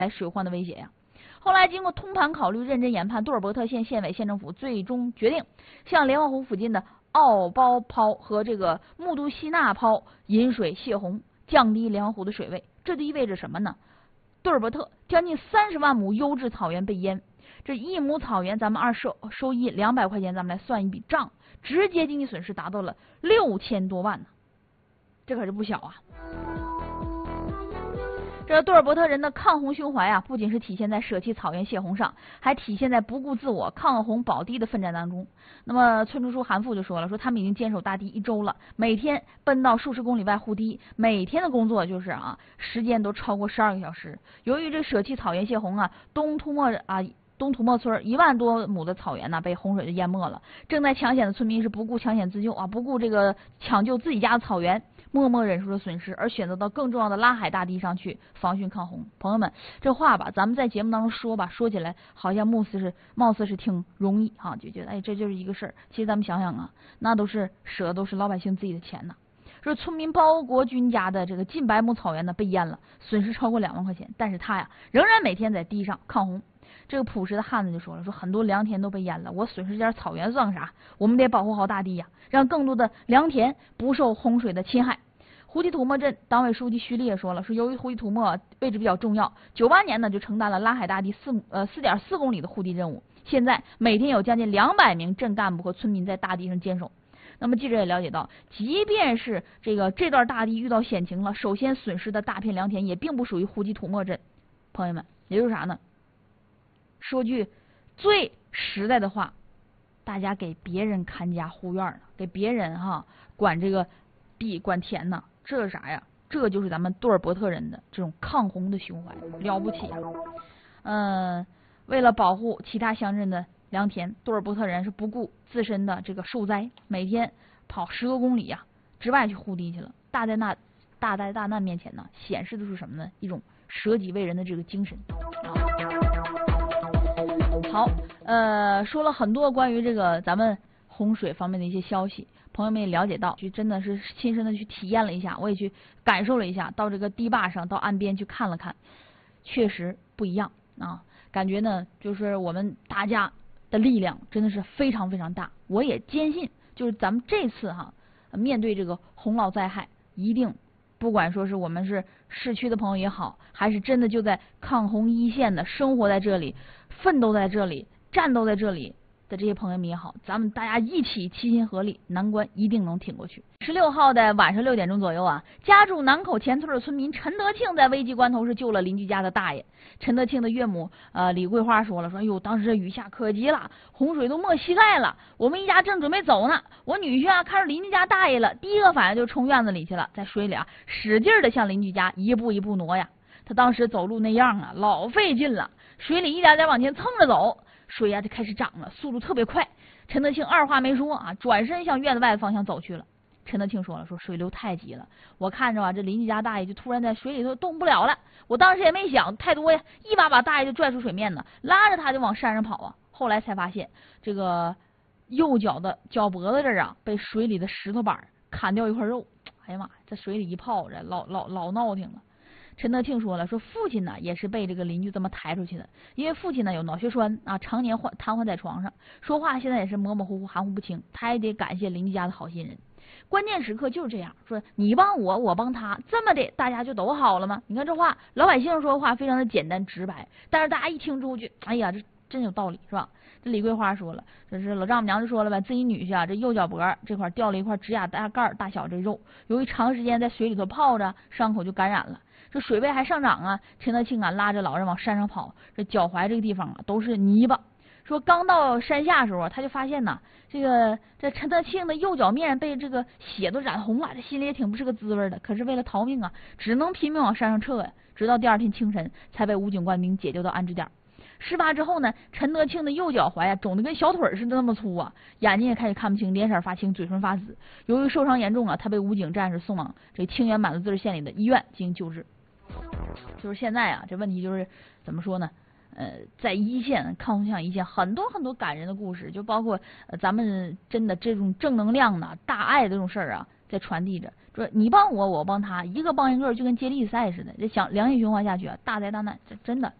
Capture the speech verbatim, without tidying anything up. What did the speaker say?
来水患的威胁呀。后来经过通盘考虑、认真研判，杜尔伯特县县委、县政府最终决定向莲花湖附近的奥包抛和这个木都西纳抛引水泄洪，降低莲花湖的水位。这就意味着什么呢？杜尔伯特将近三十万亩优质草原被淹，这一亩草原咱们按收收益两百块钱，咱们来算一笔账，直接经济损失达到了六千多万呢，这可是不小啊。这杜尔伯特人的抗洪胸怀啊，不仅是体现在舍弃草原泄洪上，还体现在不顾自我、抗洪保地的奋战当中。那么村支书韩富就说了，说他们已经坚守大堤一周了，每天奔到数十公里外护堤，每天的工作就是啊，时间都超过十二个小时。由于这舍弃草原泄洪啊，东突莫啊。东土莫村一万多亩的草原呢，被洪水就淹没了。正在抢险的村民是不顾抢险自救啊，不顾这个抢救自己家的草原，默默忍受着损失，而选择到更重要的拉海大堤上去防汛抗洪。朋友们，这话吧，咱们在节目当中说吧，说起来好像貌似是貌似是挺容易哈、啊，就觉得哎，这就是一个事儿。其实咱们想想啊，那都是舍的都是老百姓自己的钱呐。说村民包国军家的这个近百亩草原呢被淹了，损失超过两万块钱，但是他呀仍然每天在堤上抗洪。这个朴实的汉子就说了，说很多良田都被淹了，我损失点草原算啥？我们得保护好大地呀，让更多的良田不受洪水的侵害。胡提土默镇党委书记徐立也说了，说由于胡提土默位置比较重要，九八年呢就承担了拉海大堤四呃四点四公里的护堤任务，现在每天有将近两百名镇干部和村民在大堤上坚守。那么记者也了解到，即便是这个这段大堤遇到险情了，首先损失的大片良田也并不属于胡提土默镇。朋友们，也就是啥呢？说句最实在的话，大家给别人看家护院呢，给别人哈管这个地管田呢，这是啥呀？这就是咱们杜尔伯特人的这种抗洪的胸怀，了不起啊！嗯，为了保护其他乡镇的良田，杜尔伯特人是不顾自身的这个受灾，每天跑十多公里呀、啊、之外去护堤去了。大灾难大灾大难面前呢，显示的是什么呢？一种舍己为人的这个精神啊。好，呃，说了很多关于这个咱们洪水方面的一些消息，朋友们也了解到，就真的是亲身的去体验了一下，我也去感受了一下，到这个堤坝上，到岸边去看了看，确实不一样啊，感觉呢，就是我们大家的力量真的是非常非常大。我也坚信，就是咱们这次哈，面对这个洪涝灾害，一定不管说是我们是市区的朋友也好，还是真的就在抗洪一线的生活在这里、奋斗在这里、战斗在这里的这些朋友们也好，咱们大家一起齐心合力，难关一定能挺过去。十六号的晚上六点钟左右啊，家住南口前村的村民陈德庆在危急关头是救了邻居家的大爷。陈德庆的岳母呃李桂花说了，说哎呦，当时这雨下可急了，洪水都没膝盖了，我们一家正准备走呢，我女婿啊看着邻居家大爷了，第一个反应就冲院子里去了，在水里啊使劲的向邻居家一步一步挪呀。他当时走路那样啊，老费劲了，水里一点点往前蹭着走，水啊就开始涨了，速度特别快。陈德庆二话没说啊，转身向院子外的方向走去了。陈德庆说了，说水流太急了，我看着啊这邻居家大爷就突然在水里头动不了了，我当时也没想太多呀，一把把大爷就拽出水面呢，拉着他就往山上跑啊。后来才发现这个右脚的脚脖子这儿啊被水里的石头板砍掉一块肉，哎呀妈，在水里一泡着老老老闹挺了。陈德庆说了，说父亲呢也是被这个邻居这么抬出去的，因为父亲呢有脑血栓啊，常年患瘫痪在床上，说话现在也是模模糊糊含糊不清，他也得感谢邻居家的好心人。关键时刻就是这样，说你帮我我帮他，这么的大家就都好了吗？你看这话老百姓说话非常的简单直白，但是大家一听出去，哎呀这真有道理是吧？这李桂花说了，这是老丈母娘就说了呗，自己女婿啊这右脚脖这块掉了一块指甲大盖大小这肉，由于长时间在水里头泡着，伤口就感染了，这水位还上涨啊。陈德庆啊拉着老人往山上跑，这脚踝这个地方啊都是泥巴。说刚到山下的时候，他就发现呐，这个这陈德庆的右脚面被这个血都染红了，这心里也挺不是个滋味的。可是为了逃命啊，只能拼命往山上撤呀。直到第二天清晨，才被武警官兵解救到安置点。事发之后呢，陈德庆的右脚踝啊肿得跟小腿似的那么粗啊，眼睛也开始看不清，脸色发青，嘴唇发紫。由于受伤严重啊，他被武警战士送往这清远满族自治县里的医院进行救治。就是现在啊，这问题就是怎么说呢？呃，在一线抗洪像一线，很多很多感人的故事，就包括呃咱们真的这种正能量的大爱的这种事儿啊，在传递着。 说你帮我，我帮他，一个帮一个，就跟接力赛似的，这想良性循环下去啊，大灾大难，这真的。